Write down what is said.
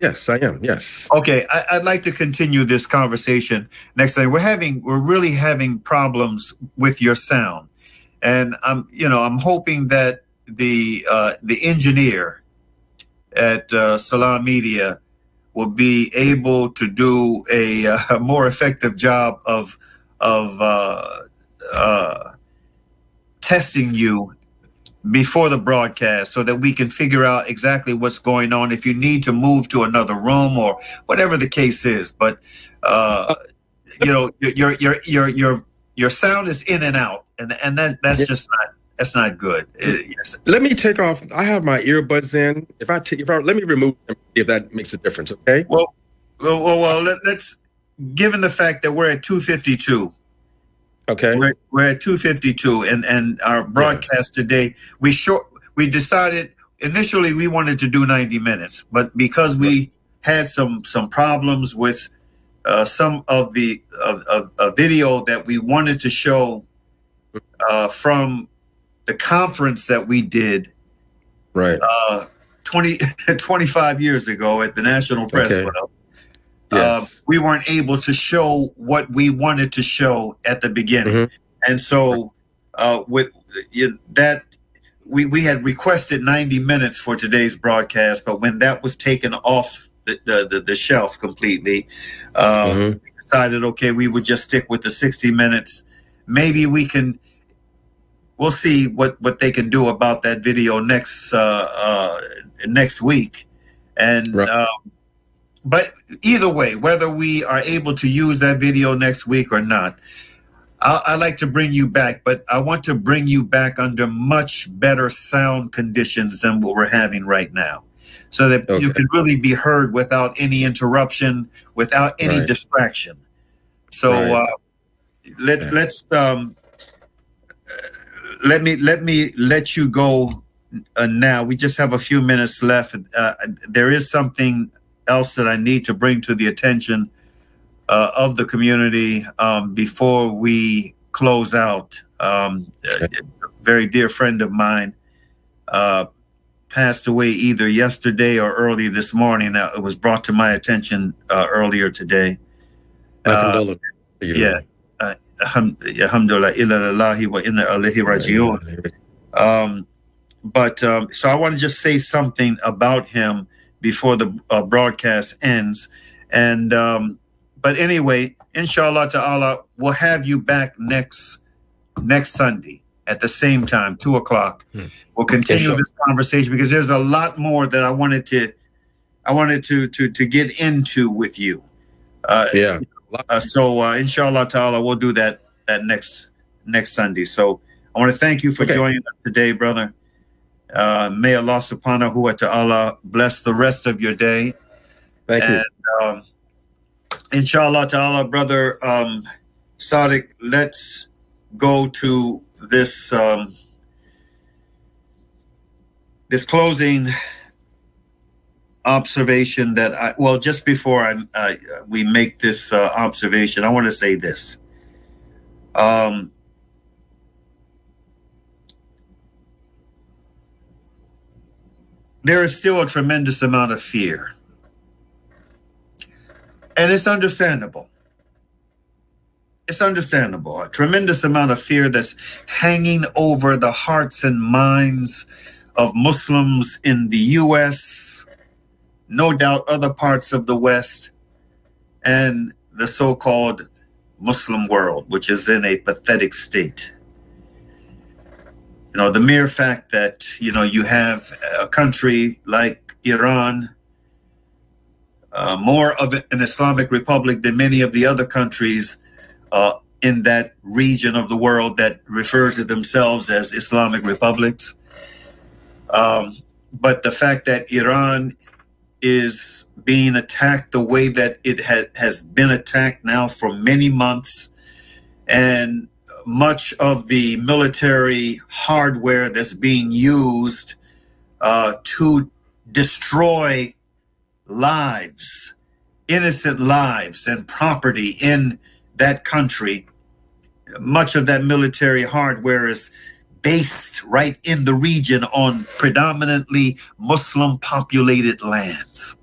Yes, I am. Yes. Okay, I'd like to continue this conversation next time. We're really having problems with your sound, and I'm hoping that the engineer at Salam Media will be able to do a more effective job of testing you before the broadcast so that we can figure out exactly what's going on, if you need to move to another room or whatever the case is. But your sound is in and out, and that's just not good. Yes. Let me take off. I have my earbuds in. Let me remove them, if that makes a difference. Okay. Well, let's, given the fact that we're at 252. Okay. We're at 252, and our broadcast today, we decided initially we wanted to do 90 minutes, but because we had some problems with some of the video that we wanted to show from the conference that we did 25 years ago at the National Press Club. Yes. We weren't able to show what we wanted to show at the beginning. And so with that, we had requested 90 minutes for today's broadcast, but when that was taken off the shelf completely, we decided, okay, we would just stick with the 60 minutes. Maybe we'll see what they can do about that video next week. And but either way, whether we are able to use that video next week or not, I'd like to bring you back, but I want to bring you back under much better sound conditions than what we're having right now, so that you can really be heard without any interruption, without any distraction. So let me let you go now. We just have a few minutes left. There is something else that I need to bring to the attention of the community before we close out. A very dear friend of mine passed away either yesterday or early this morning. It was brought to my attention earlier today. Alhamdulillah. Alhamdulillah, illa lillahi wa inna ilaihi raji'un. So I want to just say something about him before the broadcast ends. And but anyway, inshallah ta'ala, we'll have you back next Sunday at the same time, 2 o'clock. We'll continue this conversation because there's a lot more that I wanted to get into with you. So inshallah ta'ala, we'll do that next Sunday. So I want to thank you for joining us today, brother. May Allah subhanahu wa ta'ala bless the rest of your day. Thank you. Inshallah ta'ala, brother Sadiq, let's go to this this closing observation that just before we make this observation, I want to say this. There is still a tremendous amount of fear. And it's understandable. It's understandable. A tremendous amount of fear that's hanging over the hearts and minds of Muslims in the U.S., no doubt other parts of the West, and the so-called Muslim world, which is in a pathetic state. You know, the mere fact that, you have a country like Iran, more of an Islamic republic than many of the other countries in that region of the world that refer to themselves as Islamic republics. But the fact that Iran is being attacked the way that it has been attacked now for many months, and much of the military hardware that's being used to destroy lives, innocent lives and property in that country, much of that military hardware is based right in the region on predominantly Muslim populated lands.